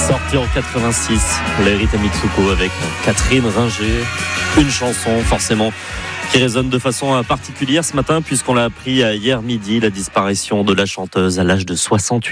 Sorti en 86, l'Erita Mitsuko avec Catherine Ringer. Une chanson forcément qui résonne de façon particulière ce matin puisqu'on l'a appris hier midi, la disparition de la chanteuse à l'âge de 68